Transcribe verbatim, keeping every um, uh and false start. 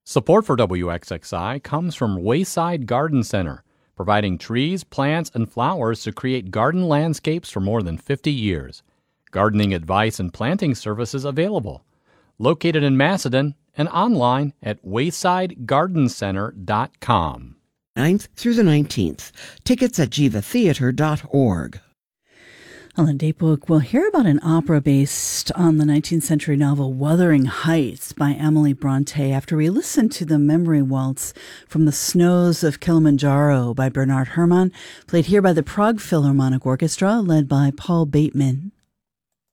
Support for W X X I comes from Wayside Garden Center, providing trees, plants, and flowers to create garden landscapes for more than fifty years. Gardening advice and planting services available. Located in Macedon and online at wayside garden center dot com. ninth through the nineteenth. Tickets at jiva theater dot org. On the Datebook, we'll hear about an opera based on the nineteenth century novel Wuthering Heights by Emily Bronte after we listen to the memory waltz from the Snows of Kilimanjaro by Bernard Herrmann, played here by the Prague Philharmonic Orchestra, led by Paul Bateman.